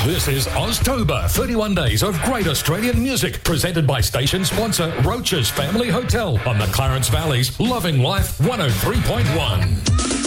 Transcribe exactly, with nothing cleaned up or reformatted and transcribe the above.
This is Oztober, thirty-one days of great Australian music, presented by station sponsor Roach's Family Hotel on the Clarence Valley's Loving Life one oh three point one.